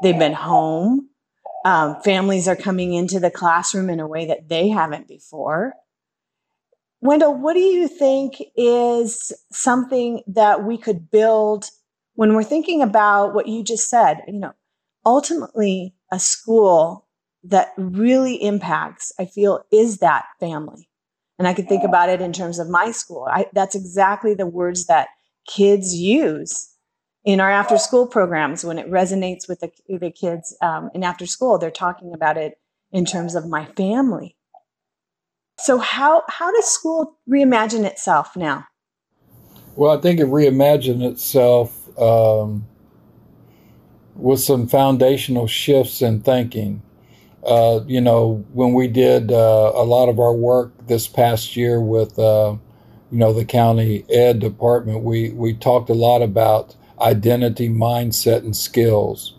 They've been home. Families are coming into the classroom in a way that they haven't before. Wendell, what do you think is something that we could build when we're thinking about what you just said? Ultimately, a school that really impacts, I feel, is that family. And I could think about it in terms of my school. That's exactly the words that kids use in our after school programs. When it resonates with the kids in after school, they're talking about it in terms of my family. So how does school reimagine itself now? Well, I think it reimagined itself with some foundational shifts in thinking. When we did a lot of our work this past year with, the county ed department, we talked a lot about identity, mindset, and skills.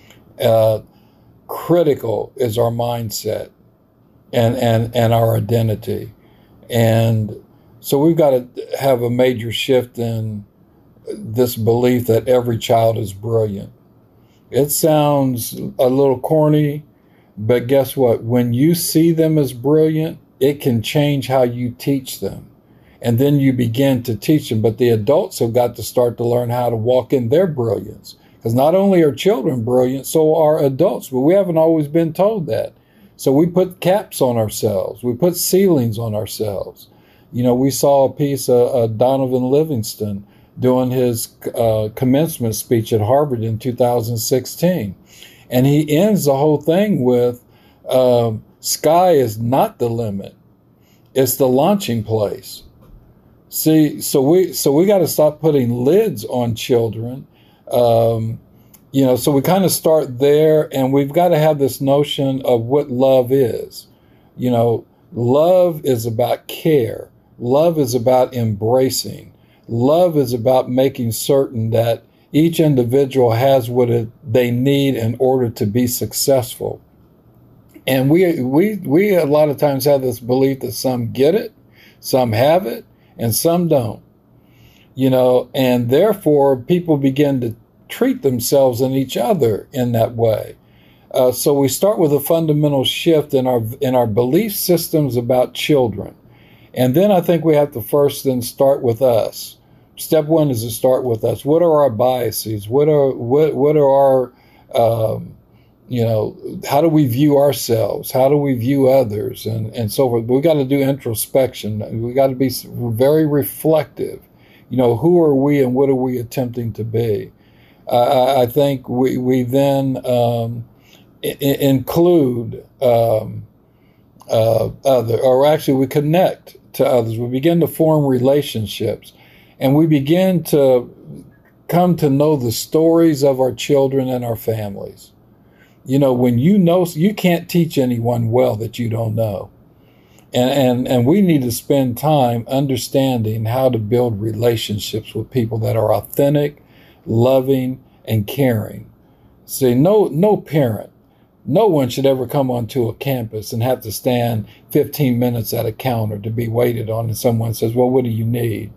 Critical is our mindset and our identity. And so we've got to have a major shift in this belief that every child is brilliant. It sounds a little corny, but guess what? When you see them as brilliant, it can change how you teach them. And then you begin to teach them. But the adults have got to start to learn how to walk in their brilliance. Because not only are children brilliant, so are adults. But we haven't always been told that. So we put caps on ourselves. We put ceilings on ourselves. We saw a piece of Donovan Livingston doing his commencement speech at Harvard in 2016. And he ends the whole thing with, sky is not the limit. It's the launching place. See, so we got to stop putting lids on children. So we kind of start there, and we've got to have this notion of what love is. Love is about care. Love is about embracing. Love is about making certain that each individual has what they need in order to be successful. And we a lot of times have this belief that some get it, some have it, and some don't. And therefore people begin to treat themselves and each other in that way. So we start with a fundamental shift in our belief systems about children. And then I think we have to first then start with us. Step one is to start with us. What are our biases? What are our, how do we view ourselves? How do we view others? And so forth. We got to do introspection. We got to be very reflective. Who are we and what are we attempting to be? I think we then include we connect to others. We begin to form relationships. And we begin to come to know the stories of our children and our families. When you can't teach anyone well that you don't know. And we need to spend time understanding how to build relationships with people that are authentic, loving, and caring. See, no parent, no one should ever come onto a campus and have to stand 15 minutes at a counter to be waited on, and someone says, well, what do you need?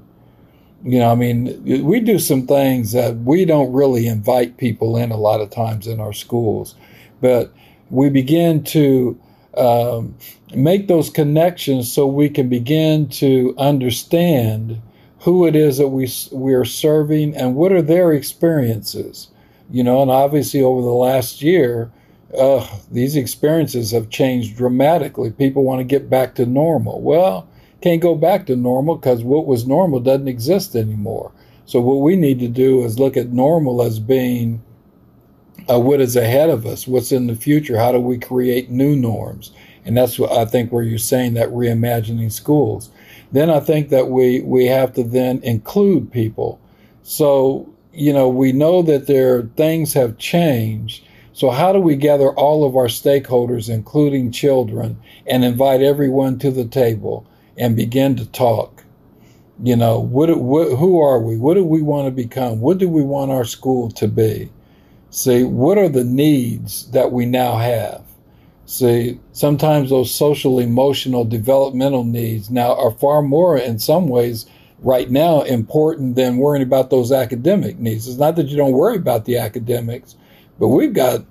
We do some things that we don't really invite people in a lot of times in our schools, but we begin to make those connections so we can begin to understand who it is that we are serving and what are their experiences. And obviously over the last year, these experiences have changed dramatically. People want to get back to normal. Well, can't go back to normal because what was normal doesn't exist anymore. So what we need to do is look at normal as being what is ahead of us, what's in the future. How do we create new norms? And that's what I think where you're saying that reimagining schools. Then I think that we have to then include people. So, we know that things have changed. So how do we gather all of our stakeholders, including children, and invite everyone to the table and begin to talk? Who are we? What do we want to become? What do we want our school to be? See, what are the needs that we now have? See, sometimes those social, emotional, developmental needs now are far more, in some ways, right now, important than worrying about those academic needs. It's not that you don't worry about the academics, but we've got